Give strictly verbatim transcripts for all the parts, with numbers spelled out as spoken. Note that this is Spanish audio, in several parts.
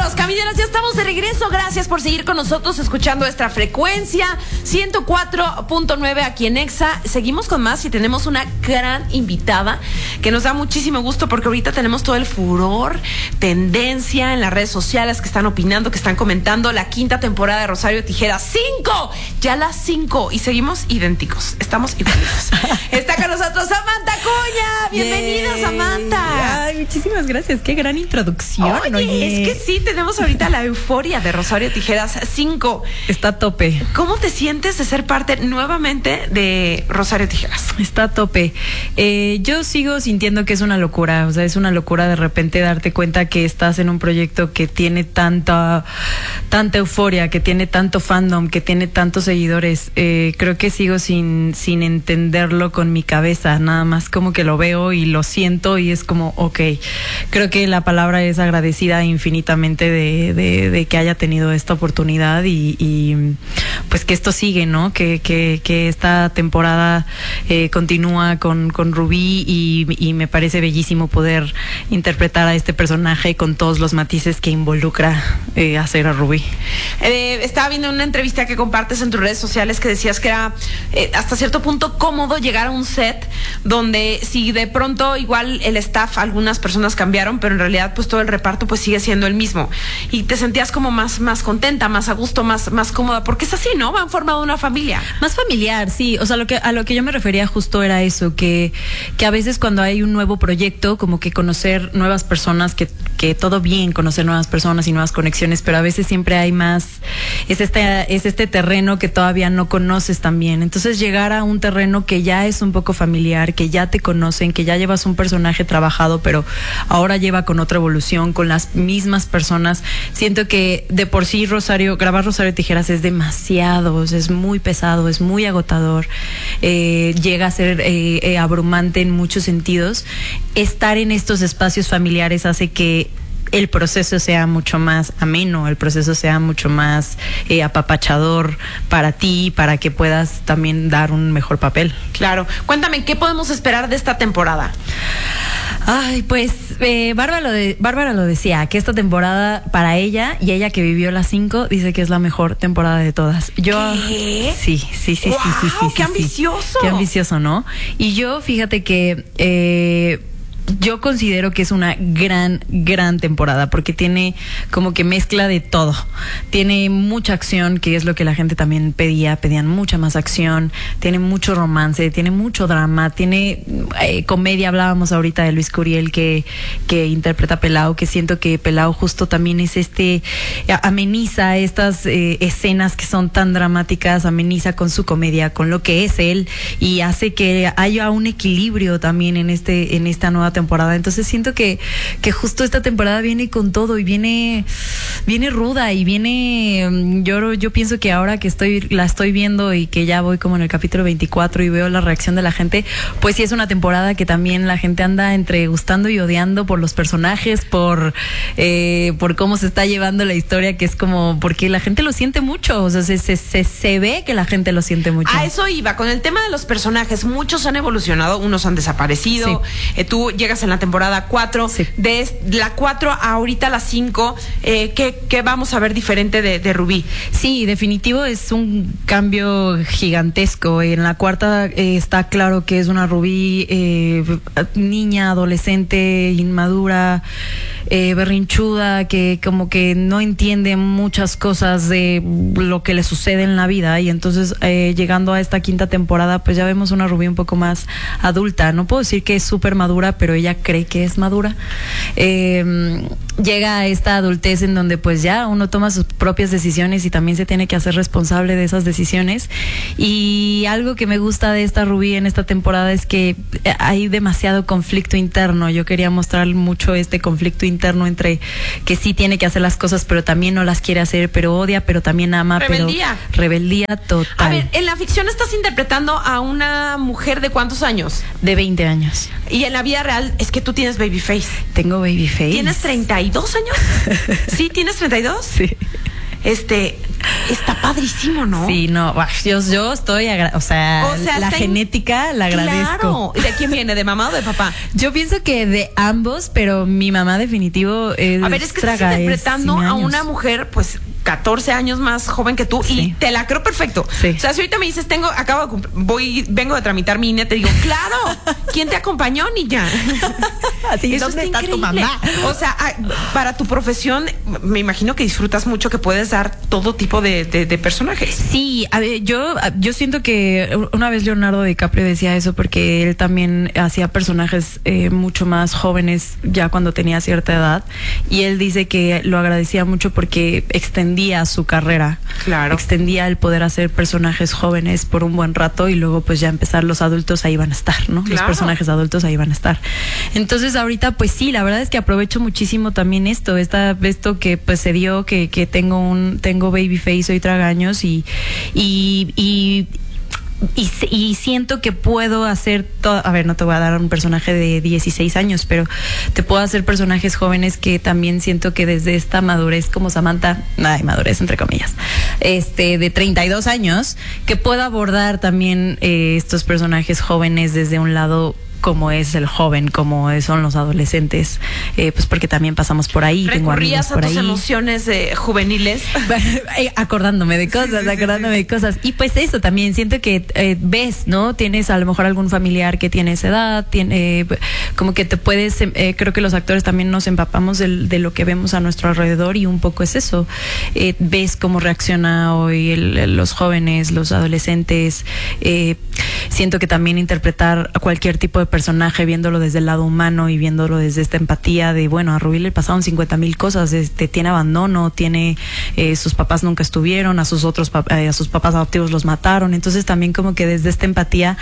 Camineros, camineras, ya estamos de regreso. Gracias por seguir con nosotros escuchando esta frecuencia ciento cuatro punto nueve aquí en Exa. Seguimos con más y tenemos una gran invitada que nos da muchísimo gusto porque ahorita tenemos todo el furor, tendencia en las redes sociales que están opinando, que están comentando la quinta temporada de Rosario Tijeras. ¡Cinco! Ya las cinco y seguimos idénticos. Estamos igualitos. Está con nosotros Samantha Acuña. Bienvenida, yeah. Samantha. Ay, muchísimas gracias. Qué gran introducción. Oye, Oye, es que sí, tenemos ahorita la euforia de Rosario Tijeras cinco. Está a tope. ¿Cómo te sientes de ser parte nuevamente de Rosario Tijeras? Está a tope. Eh, yo sigo sintiendo que es una locura. O sea, es una locura de repente darte cuenta que estás en un proyecto que tiene tanta, tanta euforia, que tiene tanto fandom, que tiene tantos seguidores. Eh, creo que sigo sin, sin entenderlo con mi cabeza. Nada más como que lo veo y lo siento y es como, ok. Creo que la palabra es agradecida infinitamente de, de, de que haya tenido esta oportunidad y, y pues que esto sigue, ¿no? Que, que, que esta temporada eh, continúa con, con Rubí y, y me parece bellísimo poder interpretar a este personaje con todos los matices que involucra eh, hacer a Rubí. Eh, estaba viendo una entrevista que compartes en tus redes sociales que decías que era eh, hasta cierto punto cómodo llegar a un set donde si de pronto igual el staff, algunas personas cambiaron, pero en realidad pues todo el reparto pues sigue siendo el mismo y te sentías como más, más contenta, más a gusto, más, más cómoda, porque es así, ¿no? Han formado una familia. Más familiar, sí. O sea, lo que, a lo que yo me refería justo era eso, que, que a veces cuando hay un nuevo proyecto, como que conocer nuevas personas, que, que todo bien conocer nuevas personas y nuevas conexiones, pero a veces siempre hay más, es este, es este terreno que todavía no conoces tan bien. Entonces llegar a un terreno que ya es un poco familiar, que ya te conocen, que ya llevas un personaje trabajado, pero ahora lleva con otra evolución, con las mismas personas. Siento que de por sí Rosario, grabar Rosario Tijeras es demasiado, es muy pesado, es muy agotador, eh, llega a ser eh, eh, abrumante en muchos sentidos. Estar en estos espacios familiares hace que el proceso sea mucho más ameno, el proceso sea mucho más eh, apapachador para ti, para que puedas también dar un mejor papel. Claro. Cuéntame, ¿qué podemos esperar de esta temporada? Ay, pues eh, Bárbara, lo de, Bárbara lo decía, que esta temporada para ella, y ella que vivió las cinco, dice que es la mejor temporada de todas. Yo, ¿Qué? Sí, sí, sí, wow, sí, sí, sí. ¡Qué sí, ambicioso! Sí. Qué ambicioso, ¿no? Y yo, fíjate que eh, yo considero que es una gran, gran temporada porque tiene como que mezcla de todo. Tiene mucha acción, que es lo que la gente también pedía, pedían mucha más acción. Tiene mucho romance, tiene mucho drama, tiene eh, comedia. Hablábamos ahorita de Luis Curiel que, que interpreta a Pelao, que siento que Pelao justo también es este, ameniza estas eh, escenas que son tan dramáticas, ameniza con su comedia, con lo que es él y hace que haya un equilibrio también en este, en esta nueva temporada. Entonces siento que, que justo esta temporada viene con todo y viene, viene ruda y viene, yo, yo pienso que ahora que estoy, la estoy viendo y que ya voy como en el capítulo veinticuatro y veo la reacción de la gente, pues sí es una temporada que también la gente anda entre gustando y odiando por los personajes, por, eh, por cómo se está llevando la historia, que es como, porque la gente lo siente mucho, o sea, se, se, se, se ve que la gente lo siente mucho. A eso iba, con el tema de los personajes, muchos han evolucionado, unos han desaparecido, sí. eh, tú llegas en la temporada cuatro, sí. De la cuatro a ahorita la cinco, eh, ¿qué, ¿qué vamos a ver diferente de, de Rubí? Sí, definitivo es un cambio gigantesco. En la cuarta eh, está claro que es una Rubí eh, niña, adolescente, inmadura, eh, berrinchuda, que como que no entiende muchas cosas de lo que le sucede en la vida, y entonces eh, llegando a esta quinta temporada pues ya vemos una Rubí un poco más adulta. No puedo decir que es súper madura, pero ella cree que es madura. Eh, llega a esta adultez en donde pues ya uno toma sus propias decisiones y también se tiene que hacer responsable de esas decisiones. Y algo que me gusta de esta Rubí en esta temporada es que hay demasiado conflicto interno. Yo quería mostrar mucho este conflicto interno entre que sí tiene que hacer las cosas pero también no las quiere hacer, pero odia, pero también ama. Rebeldía. Pero rebeldía total. A ver, en la ficción estás interpretando a una mujer de ¿cuántos años? De veinte años. Y en la vida real es que tú tienes baby face. Tengo baby face. ¿Tienes treinta y dos años? ¿Sí? ¿Tienes treinta y dos? Sí. Este, está padrísimo, ¿no? Sí, no, yo, yo estoy, agra- o sea, O sea, la está in- genética la agradezco. Claro. ¿Y de quién viene? ¿De mamá o de papá? Yo pienso que de ambos, pero mi mamá definitivo es A ver, es que estás traga, es interpretando cien a años. una mujer, pues, catorce años más joven que tú, y Sí. te la creo perfecto. Sí. O sea, si ahorita me dices, tengo, acabo de cumpl- voy, vengo de tramitar mi I N E, te digo, claro, ¿quién te acompañó, niña? Así, Eso ¿dónde está está tu increíble. mamá? O sea, ah, para tu profesión, me imagino que disfrutas mucho, que puedes dar todo tipo de, de, de personajes. Sí, a ver, yo, yo siento que una vez Leonardo DiCaprio decía eso porque él también hacía personajes eh, mucho más jóvenes ya cuando tenía cierta edad, y él dice que lo agradecía mucho porque extendía su carrera. Claro. Extendía el poder hacer personajes jóvenes por un buen rato y luego pues ya empezar los adultos ahí van a estar, ¿no? Los Claro. personajes adultos ahí van a estar. Entonces ahorita pues sí, la verdad es que aprovecho muchísimo también esto, esta, esto que pues se dio, que, que tengo un, tengo babyface, soy tragaños y, y, y Y, y siento que puedo hacer todo. A ver, no te voy a dar un personaje de dieciséis años, pero te puedo hacer personajes jóvenes que también siento que desde esta madurez, como Samantha, ay, madurez entre comillas, este, de treinta y dos años, que puedo abordar también eh, estos personajes jóvenes desde un lado como es el joven, como son los adolescentes, eh, pues porque también pasamos por ahí. Tengo amigos ¿Recurrías a por tus ahí. emociones eh, juveniles? Acordándome de cosas, Sí, sí, sí, acordándome sí. de cosas. Y pues eso también, siento que eh, ves, ¿no? Tienes a lo mejor algún familiar que tiene esa edad, tiene, eh, como que te puedes, eh, creo que los actores también nos empapamos del- de, lo que vemos a nuestro alrededor, y un poco es eso. Eh, ves cómo reacciona hoy el- el- los jóvenes, los adolescentes. Eh, siento que también interpretar a cualquier tipo de personaje, viéndolo desde el lado humano y viéndolo desde esta empatía de, bueno, a Rubí le pasaron cincuenta mil cosas, este, tiene abandono, tiene, eh, sus papás nunca estuvieron, a sus otros, pap- eh, a sus papás adoptivos los mataron, entonces también como que desde esta empatía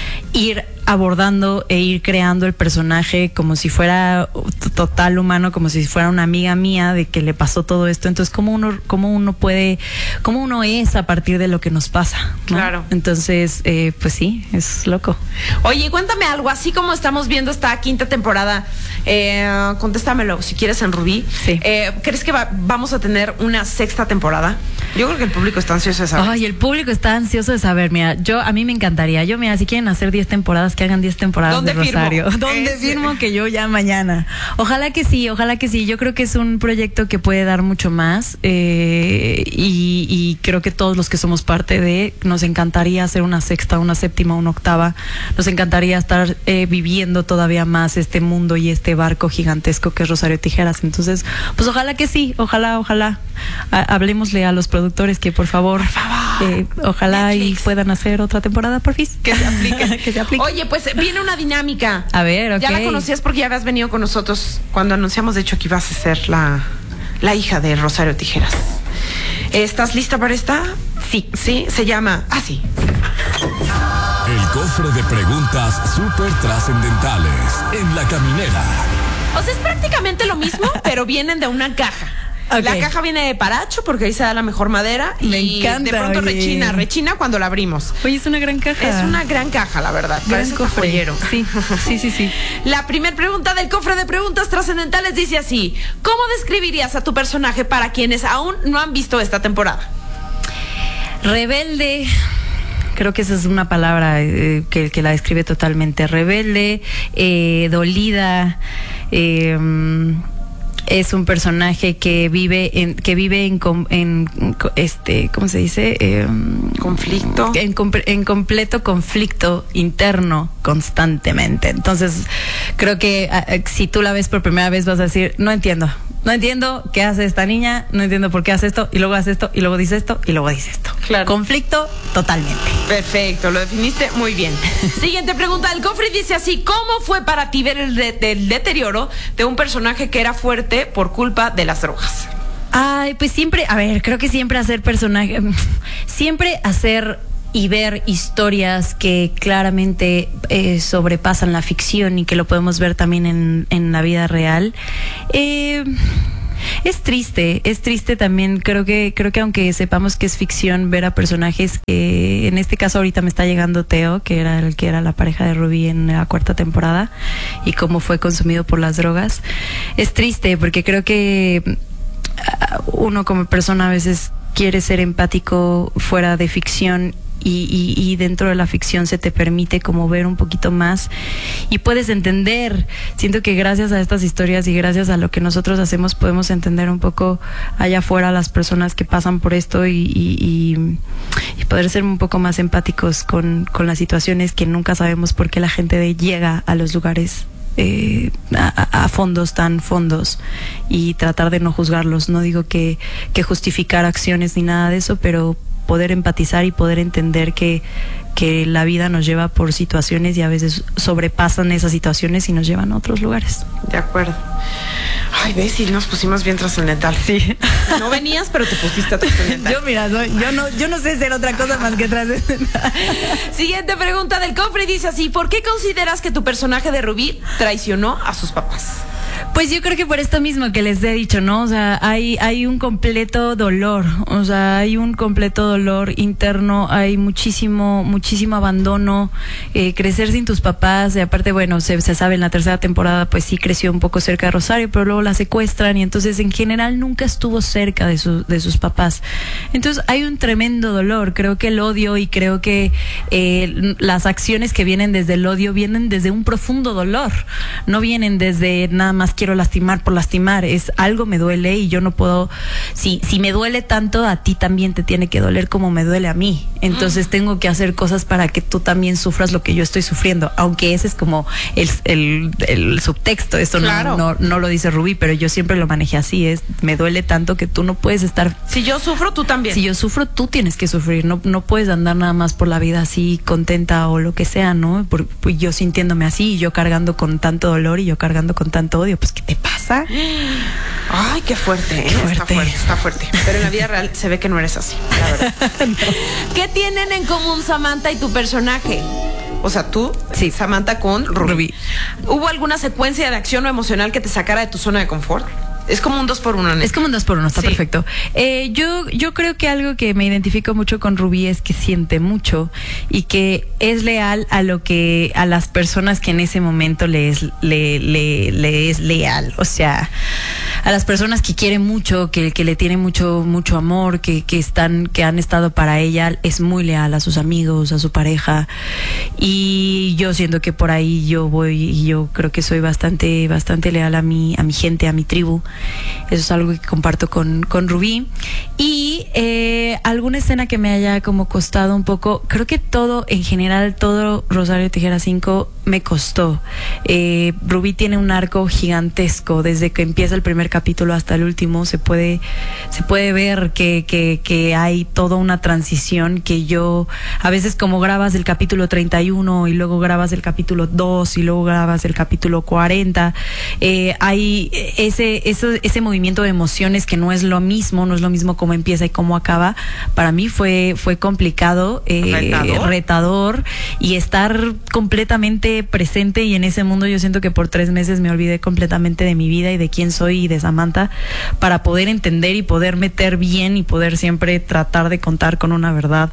ir abordando e ir creando el personaje como si fuera t- total humano, como si fuera una amiga mía de que le pasó todo esto. Entonces, ¿cómo uno, cómo uno puede, cómo uno es a partir de lo que nos pasa, ¿no? Claro. Entonces, eh, pues sí, es loco. Oye, cuéntame algo, así como estamos viendo esta quinta temporada, eh, contéstamelo si quieres en Rubí. Sí. Eh, ¿Crees que va- vamos a tener una sexta temporada? Yo creo que el público está ansioso de saber. Ay, el público está ansioso de saber. Mira, yo, a mí me encantaría. Yo, mira, si quieren hacer diez temporadas, que hagan diez temporadas ¿Dónde de firmo? Rosario. ¿Dónde Ese. firmo que yo ya mañana? Ojalá que sí, ojalá que sí. Yo creo que es un proyecto que puede dar mucho más, eh, y, y creo que todos los que somos parte de, nos encantaría hacer una sexta, una séptima, una octava. Nos encantaría estar eh, viviendo todavía más este mundo y este barco gigantesco que es Rosario Tijeras. Entonces, pues ojalá que sí, ojalá, ojalá. Ha- hablemosle a los productores que por favor, Por favor. eh, ojalá Netflix. y puedan hacer otra temporada por fin. Que se aplique. Que se aplique. Oye, pues viene una dinámica. A ver, ok. Ya la conocías porque ya habías venido con nosotros cuando anunciamos, de hecho, que ibas a ser la, la hija de Rosario Tijeras. ¿Estás lista para esta? Sí. Sí, se llama así. El cofre de preguntas súper trascendentales en La Caminera. O sea, es prácticamente lo mismo, pero vienen de una caja. Ok. La caja viene de Paracho porque ahí se da la mejor madera. Me y encanta, de pronto oye. rechina, rechina cuando la abrimos. Oye, es una gran caja. Es una gran caja, la verdad. gran Parece cofre. joyero. Sí, sí, sí, sí. La primera pregunta del cofre de preguntas trascendentales dice así: ¿cómo describirías a tu personaje para quienes aún no han visto esta temporada? Rebelde. Creo que esa es una palabra eh, que, que la describe totalmente. Rebelde, eh, dolida. Eh, es un personaje que vive en que vive en, com- en co- este ¿cómo se dice? Eh, Conflicto. en, comp- en completo conflicto interno constantemente. Entonces creo que a- a- si tú la ves por primera vez vas a decir, no entiendo no entiendo qué hace esta niña, no entiendo por qué hace esto, y luego hace esto, y luego dice esto, y luego dice esto. Claro. Conflicto totalmente. Perfecto, lo definiste muy bien. Siguiente pregunta del cofre y dice así: ¿cómo fue para ti ver el, de- el deterioro de un personaje que era fuerte por culpa de las drogas? Ay, pues siempre, a ver, creo que siempre hacer personaje, siempre hacer y ver historias que claramente eh, sobrepasan la ficción y que lo podemos ver también en, en la vida real. Eh, es triste, es triste también. Creo que, creo que aunque sepamos que es ficción, ver a personajes que, en este caso ahorita me está llegando Teo, que era el que era la pareja de Rubí en la cuarta temporada, y cómo fue consumido por las drogas. Es triste porque creo que uno como persona a veces quiere ser empático fuera de ficción. Y, y, y dentro de la ficción se te permite como ver un poquito más y puedes entender. Siento que gracias a estas historias y gracias a lo que nosotros hacemos podemos entender un poco allá afuera a las personas que pasan por esto y, y, y, y poder ser un poco más empáticos con, con las situaciones que nunca sabemos por qué la gente de, llega a los lugares Eh, a, a fondos tan fondos y tratar de no juzgarlos. No digo que, que justificar acciones ni nada de eso, pero poder empatizar y poder entender que, que la vida nos lleva por situaciones y a veces sobrepasan esas situaciones y nos llevan a otros lugares. De acuerdo. Ay, ves, y nos pusimos bien trascendental. Sí. No venías, pero te pusiste trascendental. Yo, mira, no, yo, no, yo no sé ser otra cosa más que trascendental. Siguiente pregunta del cofre y dice así: ¿por qué consideras que tu personaje de Rubí traicionó a sus papás? Pues yo creo que por esto mismo que les he dicho, ¿no? O sea, hay, hay un completo dolor, o sea, hay un completo dolor interno, hay muchísimo, muchísimo abandono, eh, crecer sin tus papás, y aparte, bueno, se, se sabe en la tercera temporada, pues sí creció un poco cerca de Rosario, pero luego la secuestran y entonces en general nunca estuvo cerca de, su, de sus papás. Entonces hay un tremendo dolor, creo que el odio y creo que eh, las acciones que vienen desde el odio vienen desde un profundo dolor, no vienen desde nada más quiero lastimar por lastimar, es algo me duele y yo no puedo, si, si me duele tanto, a ti también te tiene que doler como me duele a mí, entonces mm. tengo que hacer cosas para que tú también sufras lo que yo estoy sufriendo, aunque ese es como el, el, el subtexto, esto claro. no, no, no lo dice Rubí, pero yo siempre lo manejé así, es me duele tanto que tú no puedes estar, si yo sufro tú también, si yo sufro tú tienes que sufrir, no, no puedes andar nada más por la vida así contenta o lo que sea, ¿no? Por, pues yo sintiéndome así y yo cargando con tanto dolor y yo cargando con tanto odio, pues ¿qué te pasa? Ay, qué fuerte, ¿eh? Qué fuerte. Está fuerte, está fuerte. Pero en la vida real se ve que no eres así, la verdad. No. ¿Qué tienen en común Samantha y tu personaje? O sea, tú, sí. Samantha con Rubí. Rubí. ¿Hubo alguna secuencia de acción o emocional que te sacara de tu zona de confort? Es como un dos por uno, ¿no? Es como un dos por uno, está sí. perfecto. Eh, yo, yo creo que algo que me identifico mucho con Rubí es que siente mucho y que es leal a lo que, a las personas que en ese momento le es, le, le, le es leal. O sea, a las personas que quiere mucho, que, que le tiene mucho, mucho amor, que, que están, que han estado para ella, es muy leal a sus amigos, a su pareja. Y yo siento que por ahí yo voy y yo creo que soy bastante, bastante leal a mi, a mi gente, a mi tribu. Eso es algo que comparto con, con Rubí. Y eh, alguna escena que me haya como costado un poco, creo que todo, en general, todo Rosario Tijeras cinco me costó. Eh, Rubí tiene un arco gigantesco, desde que empieza el primer capítulo hasta el último, se puede, se puede ver que, que, que hay toda una transición que yo, a veces como grabas el capítulo treinta y uno y luego grabas el capítulo dos y luego grabas el capítulo cuarenta, eh, hay ese, ese ese movimiento de emociones que no es lo mismo, no es lo mismo cómo empieza y cómo acaba. Para mí fue, fue complicado, eh, retador. retador y estar completamente presente, y en ese mundo yo siento que por tres meses me olvidé completamente de mi vida y de quién soy y de Samantha, para poder entender y poder meter bien y poder siempre tratar de contar con una verdad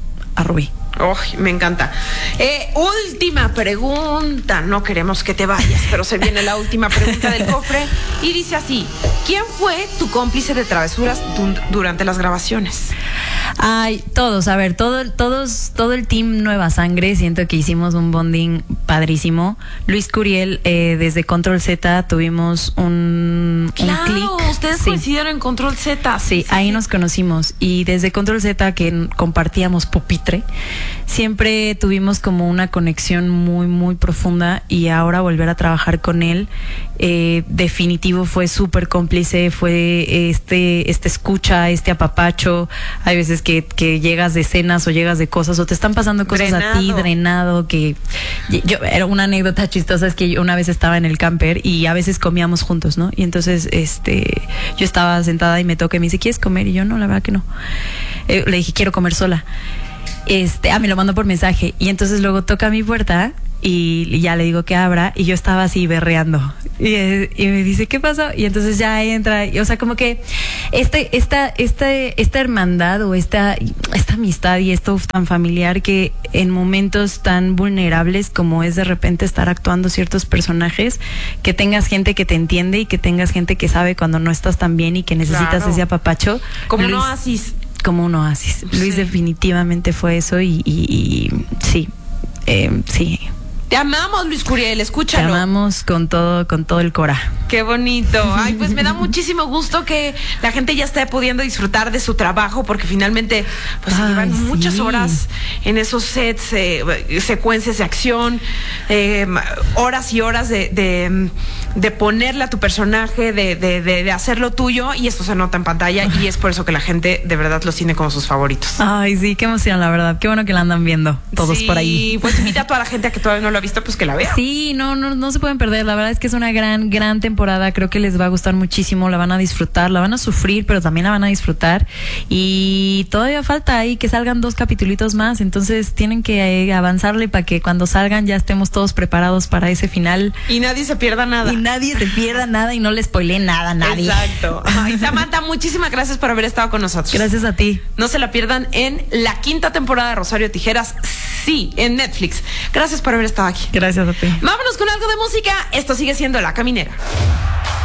a Rubí. Oh, me encanta. Eh, última pregunta. No queremos que te vayas, pero se viene la última pregunta del cofre y dice así: ¿quién fue tu cómplice de travesuras du- durante las grabaciones? Ay, todos, a ver, todo, todos, todo el team Nueva Sangre, siento que hicimos un bonding padrísimo. Luis Curiel, eh, desde Control Z tuvimos un, claro, un clic. Ustedes sí. coincidieron en Control Z. Sí, sí, ahí sí. nos conocimos, y desde Control Z, que compartíamos pupitre, siempre tuvimos como una conexión muy, muy profunda, y ahora volver a trabajar con él, eh, definitivo fue súper cómplice, fue este, este escucha, este apapacho. Hay veces que, que llegas de escenas o llegas de cosas o te están pasando cosas drenado. a ti, drenado, que yo, era una anécdota chistosa, es que yo una vez estaba en el camper y a veces comíamos juntos, ¿no? Y entonces este yo estaba sentada y me toca y me dice, ¿quieres comer? Y yo, no, la verdad que no. Eh, le dije, quiero comer sola. Este, ah, me lo mandó por mensaje, y entonces luego toca mi puerta y, y ya le digo que abra, y yo estaba así berreando, y, y me dice, ¿qué pasó? Y entonces ya entra, y, o sea, como que Este, esta, este, esta hermandad o esta, esta amistad y esto tan familiar que en momentos tan vulnerables como es de repente estar actuando ciertos personajes, que tengas gente que te entiende y que tengas gente que sabe cuando no estás tan bien y que necesitas Claro. ese apapacho. Como Luis, un oasis. Como un oasis. Luis Sí. definitivamente fue eso y, y, y sí, eh, sí. Te amamos, Luis Curiel, Te escúchalo. amamos con todo, con todo el cora. Qué bonito. Ay, pues me da muchísimo gusto que la gente ya esté pudiendo disfrutar de su trabajo, porque finalmente pues se Ay, llevan sí. muchas horas en esos sets, eh, secuencias de acción, eh, horas y horas de, de, de ponerle a tu personaje, de, de, de, de hacerlo tuyo, y esto se nota en pantalla y es por eso que la gente de verdad los tiene como sus favoritos. Ay, sí, qué emoción, la verdad. Qué bueno que la andan viendo todos Sí, por ahí. Pues invita a toda la gente a que todavía no lo ha visto, pues que la vea. Sí, no, no, no se pueden perder. La verdad es que es una gran, gran temporada. Creo que les va a gustar muchísimo. La van a disfrutar, la van a sufrir, pero también la van a disfrutar. Y todavía falta ahí que salgan dos capitulitos más. Entonces tienen que eh, avanzarle para que cuando salgan ya estemos todos preparados para ese final. Y nadie se pierda nada. Y nadie se pierda nada y no le spoilee nada a nadie. Exacto. Ay, Samantha, muchísimas gracias por haber estado con nosotros. Gracias a ti. No se la pierdan en la quinta temporada de Rosario Tijeras, sí, en Netflix. Gracias por haber estado aquí. Gracias a ti. Vámonos con algo de música. Esto sigue siendo La Caminera.